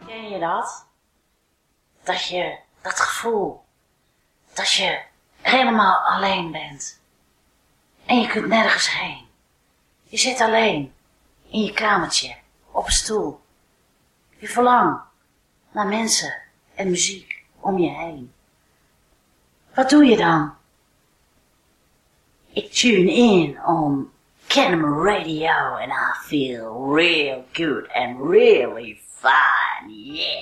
Ken je dat? Dat gevoel, dat je helemaal alleen bent. En je kunt nergens heen. Je zit alleen in je kamertje, op een stoel. Je verlangt naar mensen en muziek om je heen. Wat doe je dan? Ik tune in on Kennemer Radio and I feel real good and really fine, yeah.